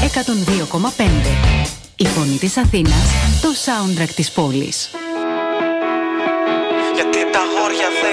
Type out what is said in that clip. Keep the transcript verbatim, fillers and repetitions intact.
εκατόν δύο κόμμα πέντε. Η φωνή της Αθήνας, το soundtrack της πόλης. Γιατί τα αγόρια